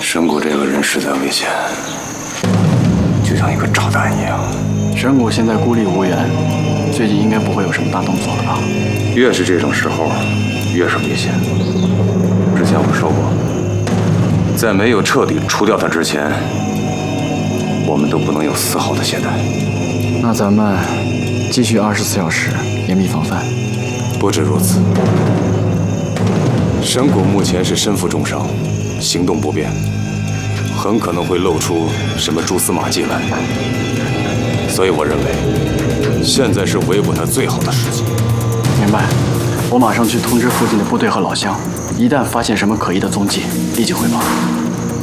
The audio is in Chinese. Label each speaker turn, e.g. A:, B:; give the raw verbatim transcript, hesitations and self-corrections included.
A: 神谷这个人实在危险，就像一个炸弹一样。
B: 神谷现在孤立无援，最近应该不会有什么大动作了吧？
A: 越是这种时候，越是危险。之前我说过，在没有彻底除掉他之前，我们都不能有丝毫的懈怠。
B: 那咱们继续二十四小时严密防范。
A: 不止如此，神谷目前是身负重伤，行动不便，很可能会露出什么蛛丝马迹来。所以我认为，现在是围捕他最好的时机。
B: 明白，我马上去通知附近的部队和老乡，一旦发现什么可疑的踪迹，立即汇报。